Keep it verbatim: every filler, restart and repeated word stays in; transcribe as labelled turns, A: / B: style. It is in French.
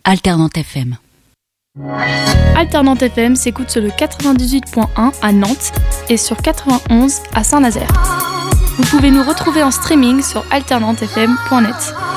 A: Alternante F M.
B: Alternante F M s'écoute sur le quatre-vingt-dix-huit point un à Nantes et sur quatre-vingt-onze à Saint-Nazaire. Vous pouvez nous retrouver en streaming sur alternante f m point net.